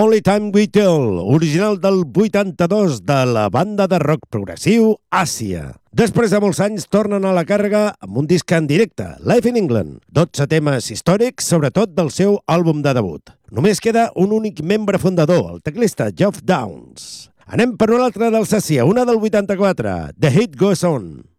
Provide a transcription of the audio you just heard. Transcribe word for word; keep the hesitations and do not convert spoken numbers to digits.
Only Time We Tell, original del vuitanta-dos de la banda de rock progressiu Àsia. Després de molts anys tornen a la càrrega amb un disc en directe, Live in England. dotze temes històrics, sobretot del seu àlbum de debut. Només queda un únic membre fundador, el teclista Geoff Downes. Anem per una altra del Sàcia, una del vuitanta-quatre, The Hit Goes On.